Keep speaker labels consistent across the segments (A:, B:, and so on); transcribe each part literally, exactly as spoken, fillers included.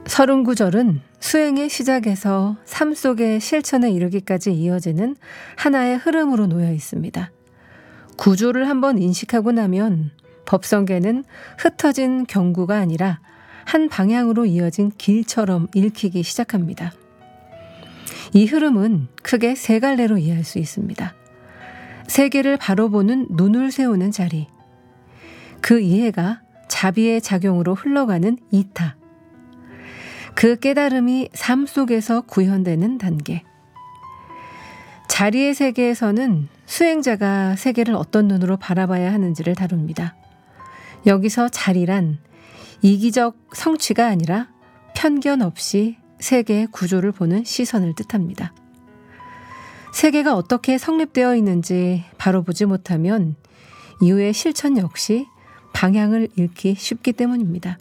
A: 서른 구절은 수행의 시작에서 삶 속의 실천에 이르기까지 이어지는 하나의 흐름으로 놓여 있습니다. 구조를 한번 인식하고 나면 법성계는 흩어진 경구가 아니라 한 방향으로 이어진 길처럼 읽히기 시작합니다. 이 흐름은 크게 세 갈래로 이해할 수 있습니다. 세계를 바로 보는 눈을 세우는 자리, 그 이해가 자비의 작용으로 흘러가는 이타, 그 깨달음이 삶 속에서 구현되는 단계. 자리의 세계에서는 수행자가 세계를 어떤 눈으로 바라봐야 하는지를 다룹니다. 여기서 자리란 이기적 성취가 아니라 편견 없이 세계의 구조를 보는 시선을 뜻합니다. 세계가 어떻게 성립되어 있는지 바로 보지 못하면 이후의 실천 역시 방향을 잃기 쉽기 때문입니다.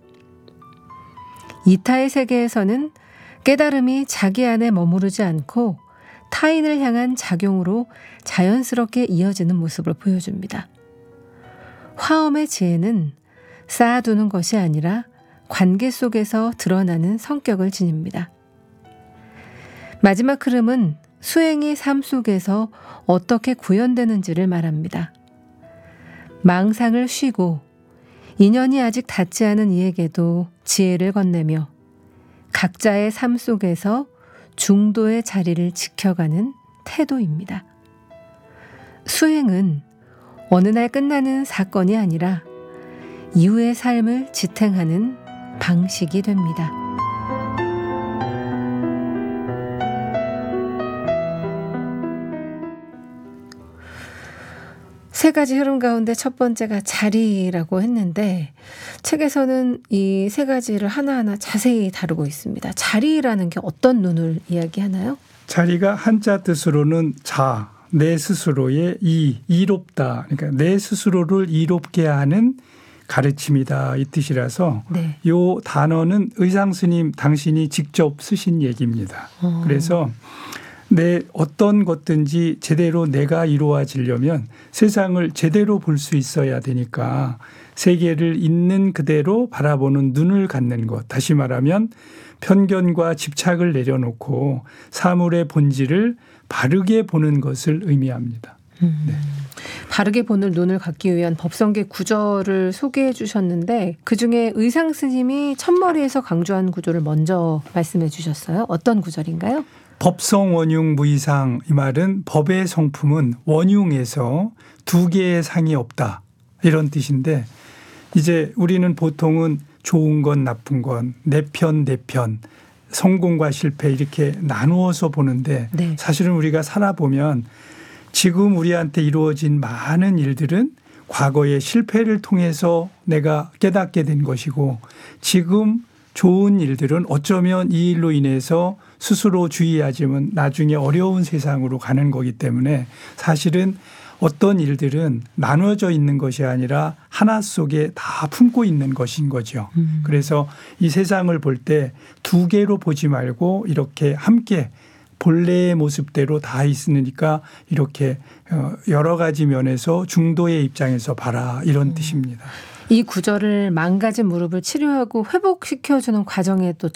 A: 이타의 세계에서는 깨달음이 자기 안에 머무르지 않고 타인을 향한 작용으로 자연스럽게 이어지는 모습을 보여줍니다. 화엄의 지혜는 쌓아두는 것이 아니라 관계 속에서 드러나는 성격을 지닙니다. 마지막 흐름은 수행이 삶 속에서 어떻게 구현되는지를 말합니다. 망상을 쉬고 인연이 아직 닿지 않은 이에게도 지혜를 건네며 각자의 삶 속에서 중도의 자리를 지켜가는 태도입니다. 수행은 어느 날 끝나는 사건이 아니라 이후의 삶을 지탱하는 방식이 됩니다. 세 가지 흐름 가운데 첫 번째가 자리라고 했는데 책에서는 이 세 가지를 하나하나 자세히 다루고 있습니다. 자리라는 게 어떤 눈을 이야기하나요?
B: 자리가 한자 뜻으로는 자, 내 스스로의 이, 이롭다. 그러니까 내 스스로를 이롭게 하는 가르침이다 이 뜻이라서 네. 이 단어는 의상 스님 당신이 직접 쓰신 얘기입니다. 어. 그래서 내 어떤 것든지 제대로 내가 이루어지려면 세상을 제대로 볼 수 있어야 되니까 세계를 있는 그대로 바라보는 눈을 갖는 것. 다시 말하면 편견과 집착을 내려놓고 사물의 본질을 바르게 보는 것을 의미합니다.
A: 음. 네. 바르게 보는 눈을 갖기 위한 법성계 구절을 소개해 주셨는데 그중에 의상 스님이 첫머리에서 강조한 구조를 먼저 말씀해 주셨어요. 어떤 구절인가요?
B: 법성 원융 무이상, 이 말은 법의 성품은 원융에서 두 개의 상이 없다 이런 뜻인데 이제 우리는 보통은 좋은 건 나쁜 건 내 편 내 편 성공과 실패 이렇게 나누어서 보는데 네. 사실은 우리가 살아보면 지금 우리한테 이루어진 많은 일들은 과거의 실패를 통해서 내가 깨닫게 된 것이고 지금 좋은 일들은 어쩌면 이 일로 인해서 스스로 주의하지만 나중에 어려운 세상으로 가는 거기 때문에 사실은 어떤 일들은 나눠져 있는 것이 아니라 하나 속에 다 품고 있는 것인 거죠. 음. 그래서 이 세상을 볼 때 두 개로 보지 말고 이렇게 함께 본래의 모습대로 다 있으니까 이렇게 여러 가지 면에서 중도의 입장에서 봐라 이런 음. 뜻입니다.
A: 이 구절을 망가진 무릎을 치료하고 회복시켜주는 과정에 또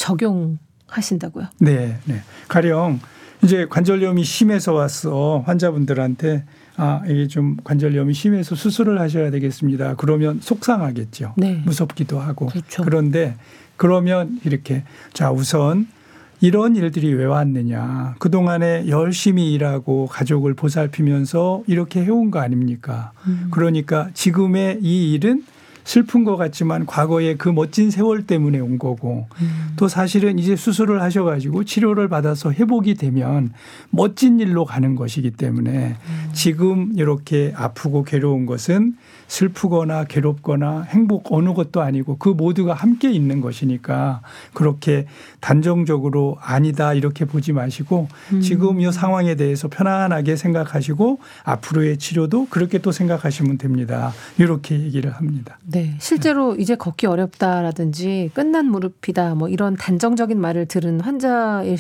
A: 적용하신다고요?
B: 네, 네. 가령 이제 관절염이 심해서 왔어 환자분들한테 아 이게 좀 관절염이 심해서 수술을 하셔야 되겠습니다. 그러면 속상하겠죠. 네. 무섭기도 하고. 그렇죠. 그런데 그러면 이렇게 자 우선 이런 일들이 왜 왔느냐. 그동안에 열심히 일하고 가족을 보살피면서 이렇게 해온 거 아닙니까? 음. 그러니까 지금의 이 일은 슬픈 것 같지만 과거의 그 멋진 세월 때문에 온 거고 음. 또 사실은 이제 수술을 하셔가지고 치료를 받아서 회복이 되면 멋진 일로 가는 것이기 때문에 음. 지금 이렇게 아프고 괴로운 것은 슬프거나 괴롭거나 행복 어느 것도 아니고 그 모두가 함께 있는 것이니까 그렇게 단정적으로 아니다 이렇게 보지 마시고 음. 지금 이 상황에 대해서 편안하게 생각하시고 앞으로의 치료도 그렇게 또 생각하시면 됩니다. 이렇게 얘기를 합니다.
A: 네, 실제로 네. 이제 걷기 어렵다라든지 끝난 무릎이다 뭐 이런 단정적인 말을 들은 환자일